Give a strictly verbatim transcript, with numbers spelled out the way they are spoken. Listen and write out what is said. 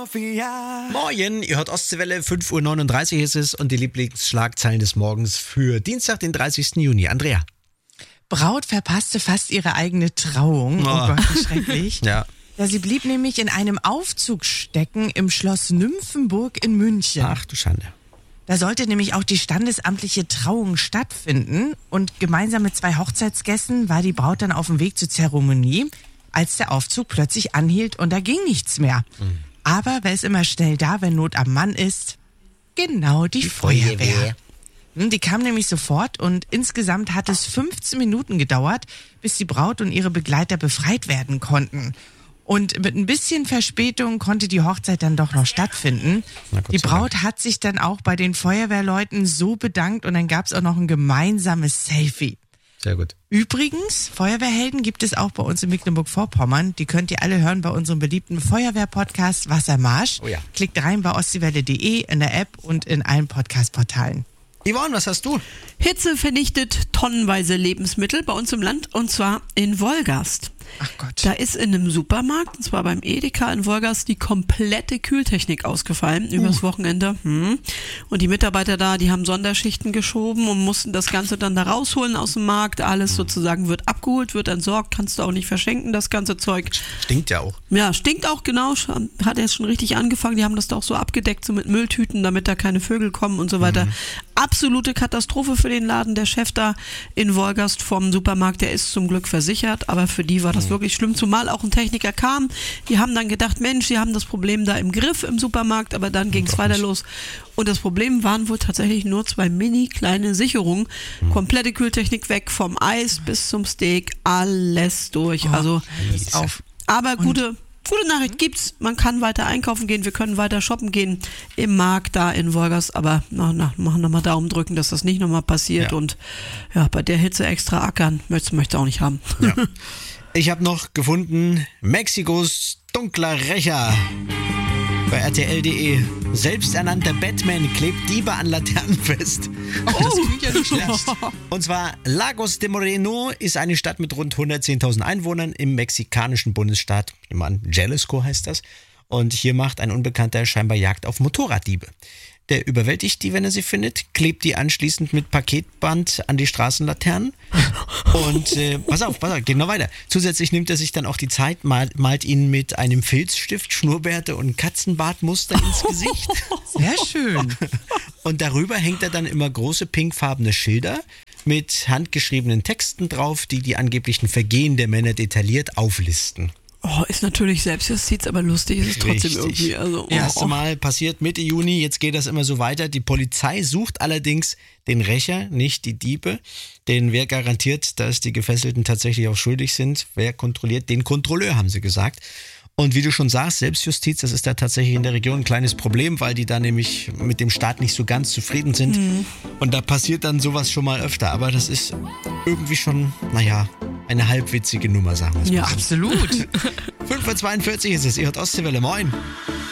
Mafia. Moin, ihr hört Ostseewelle, fünf Uhr neununddreißig ist es und die Lieblingsschlagzeilen des Morgens für Dienstag, den dreißigsten Juni. Andrea. Braut verpasste fast ihre eigene Trauung. Oh, oh Gott, wie schrecklich. Ja. Ja, sie blieb nämlich in einem Aufzug stecken im Schloss Nymphenburg in München. Ach du Schande. Da sollte nämlich auch die standesamtliche Trauung stattfinden und gemeinsam mit zwei Hochzeitsgästen war die Braut dann auf dem Weg zur Zeremonie, als der Aufzug plötzlich anhielt und da ging nichts mehr. Mhm. Aber wer ist immer schnell da, wenn Not am Mann ist? Genau, die, die Feuerwehr. Feuerwehr. Die kam nämlich sofort und insgesamt hat es fünfzehn Minuten gedauert, bis die Braut und ihre Begleiter befreit werden konnten. Und mit ein bisschen Verspätung konnte die Hochzeit dann doch noch stattfinden. Die Braut hat sich dann auch bei den Feuerwehrleuten so bedankt und dann gab es auch noch ein gemeinsames Selfie. Sehr gut. Übrigens, Feuerwehrhelden gibt es auch bei uns in Mecklenburg-Vorpommern. Die könnt ihr alle hören bei unserem beliebten Feuerwehr-Podcast Wassermarsch. Oh ja. Klickt rein bei ostseewelle punkt de, in der App und in allen Podcast-Portalen. Yvonne, was hast du? Hitze vernichtet tonnenweise Lebensmittel bei uns im Land und zwar in Wolgast. Ach Gott. Da ist in einem Supermarkt, und zwar beim Edeka in Wolgast, die komplette Kühltechnik ausgefallen uh. übers Wochenende. Hm. Und die Mitarbeiter da, die haben Sonderschichten geschoben und mussten das Ganze dann da rausholen aus dem Markt. Alles mhm. sozusagen wird abgeholt, wird entsorgt, kannst du auch nicht verschenken, das ganze Zeug. Stinkt ja auch. Ja, stinkt auch, genau. Hat erst schon richtig angefangen. Die haben das da auch so abgedeckt, so mit Mülltüten, damit da keine Vögel kommen und so weiter. Mhm. Absolute Katastrophe für den Laden. Der Chef da in Wolgast vom Supermarkt, der ist zum Glück versichert, aber für die war das wirklich schlimm, zumal auch ein Techniker kam. Die haben dann gedacht, Mensch, die haben das Problem da im Griff im Supermarkt, aber dann ging es weiter nicht. los. Und das Problem waren wohl tatsächlich nur zwei mini kleine Sicherungen. Mhm. Komplette Kühltechnik weg, vom Eis bis zum Steak, alles durch. Oh, also auf. Aber gute Gute Nachricht gibt's, man kann weiter einkaufen gehen, wir können weiter shoppen gehen im Markt da in Wolgast, aber na, na, machen nochmal Daumen drücken, dass das nicht nochmal passiert ja. und ja, bei der Hitze extra ackern, möchte möchte auch nicht haben. Ja. Ich habe noch gefunden, Mexikos dunkler Rächer. Bei R T L punkt de. Selbsternannter Batman klebt Diebe an Laternen fest. Oh, das klingt ja nicht schlecht. Und zwar Lagos de Moreno ist eine Stadt mit rund hundertzehntausend Einwohnern im mexikanischen Bundesstaat. Ich meine, Jalisco heißt das. Und hier macht ein Unbekannter scheinbar Jagd auf Motorraddiebe. Der überwältigt die, wenn er sie findet, klebt die anschließend mit Paketband an die Straßenlaternen. Und äh, pass auf, pass auf, geht noch weiter. Zusätzlich nimmt er sich dann auch die Zeit, malt, malt ihn mit einem Filzstift, Schnurrbärte und Katzenbartmuster ins Gesicht. Sehr schön. Und darüber hängt er dann immer große pinkfarbene Schilder mit handgeschriebenen Texten drauf, die die angeblichen Vergehen der Männer detailliert auflisten. Oh, ist natürlich Selbstjustiz, aber lustig ist es trotzdem Richtig. irgendwie. Also, oh, Erste oh. Mal passiert Mitte Juni, jetzt geht das immer so weiter. Die Polizei sucht allerdings den Rächer, nicht die Diebe. Denn wer garantiert, dass die Gefesselten tatsächlich auch schuldig sind? Wer kontrolliert? Den Kontrolleur, haben sie gesagt. Und wie du schon sagst, Selbstjustiz, das ist da tatsächlich in der Region ein kleines Problem, weil die da nämlich mit dem Staat nicht so ganz zufrieden sind. Mhm. Und da passiert dann sowas schon mal öfter. Aber das ist irgendwie schon, naja, eine halbwitzige Nummer, sagen wir es mal. Ja, absolut. fünf Uhr zweiundvierzig ist es, ihr hört Ostseewelle, moin.